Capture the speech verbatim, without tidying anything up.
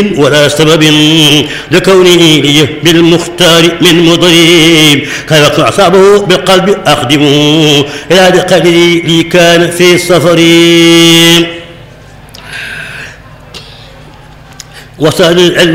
ولا سبب لكونه لي بالمختار من مضرب كان يقطع أعصابه بالقلب أخدمه إلى بقدري لي كان في سفري وصل العلم